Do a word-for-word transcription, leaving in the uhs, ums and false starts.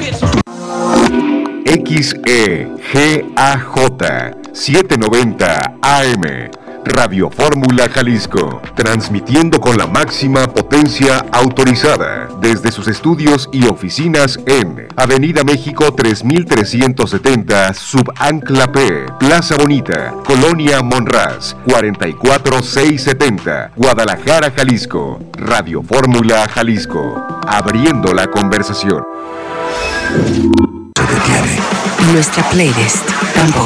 X E G A J setecientos noventa A M Radio Fórmula Jalisco, transmitiendo con la máxima potencia autorizada desde sus estudios y oficinas en Avenida México tres mil trescientos setenta, Subancla P, Plaza Bonita, Colonia Monraz, cuarenta y cuatro mil seiscientos setenta, Guadalajara, Jalisco. Radio Fórmula Jalisco, abriendo la conversación. Nuestra playlist tampoco.